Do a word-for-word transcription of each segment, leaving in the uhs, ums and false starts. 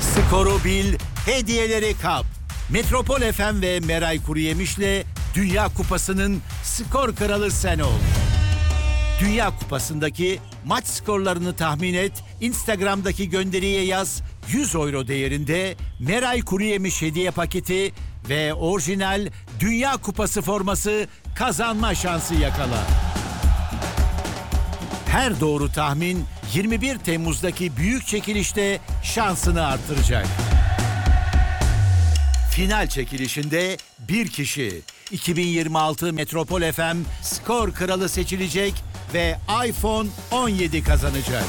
Skoru bil, hediyeleri kap. Metropol F M ve Meray Kuruyemiş'le Dünya Kupası'nın skor kralı sen ol. Dünya Kupası'ndaki maç skorlarını tahmin et, Instagram'daki gönderiye yaz, yüz euro değerinde Meray Kuruyemiş hediye paketi ve orijinal Dünya Kupası forması kazanma şansı yakala. Her doğru tahmin yirmi bir Temmuz'daki büyük çekilişte şansını artıracak. Final çekilişinde bir kişi iki bin yirmi altı Metropol F M skor kralı seçilecek ve iPhone on yedi kazanacak.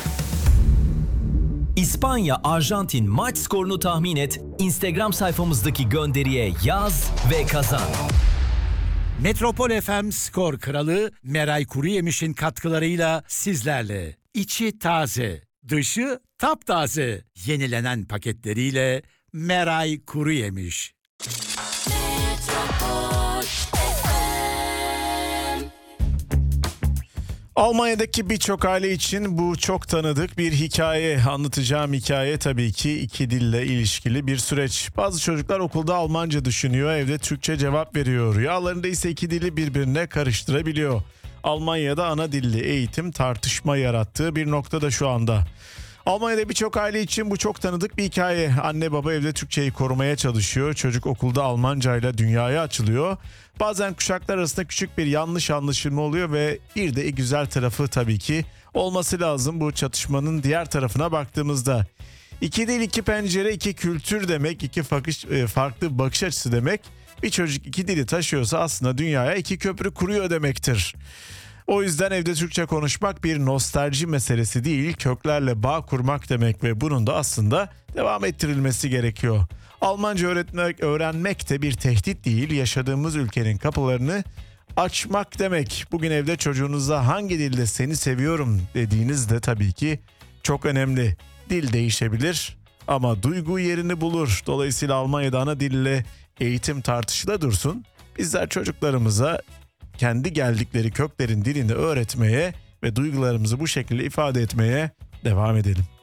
İspanya, Arjantin maç skorunu tahmin et, Instagram sayfamızdaki gönderiye yaz ve kazan. Metropol F M skor kralı Meray Kuruyemiş'in katkılarıyla sizlerle. İçi taze, dışı taptaze. Yenilenen paketleriyle Meray Kuruyemiş. Almanya'daki birçok aile için bu çok tanıdık bir hikaye. Anlatacağım hikaye tabii ki iki dille ilişkili bir süreç. Bazı çocuklar okulda Almanca düşünüyor, evde Türkçe cevap veriyor. Rüyalarında ise iki dili birbirine karıştırabiliyor. Almanya'da ana dilli eğitim tartışma yarattığı bir noktada şu anda. Almanya'da birçok aile için bu çok tanıdık bir hikaye. Anne baba evde Türkçeyi korumaya çalışıyor. Çocuk okulda Almancayla dünyaya açılıyor. Bazen kuşaklar arasında küçük bir yanlış anlaşılma oluyor ve bir de güzel tarafı tabii ki olması lazım bu çatışmanın diğer tarafına baktığımızda. İki dil, iki pencere, iki kültür demek, iki farklı bakış açısı demek. Bir çocuk iki dili taşıyorsa aslında dünyaya iki köprü kuruyor demektir. O yüzden evde Türkçe konuşmak bir nostalji meselesi değil, köklerle bağ kurmak demek ve bunun da aslında devam ettirilmesi gerekiyor. Almanca öğretmek, öğrenmek de bir tehdit değil, yaşadığımız ülkenin kapılarını açmak demek. Bugün evde çocuğunuza hangi dilde seni seviyorum dediğinizde tabii ki çok önemli. Dil değişebilir ama duygu yerini bulur. Dolayısıyla Almanya'da ana dille eğitim tartışıla dursun. Bizler çocuklarımıza kendi geldikleri köklerin dilini öğretmeye ve duygularımızı bu şekilde ifade etmeye devam edelim.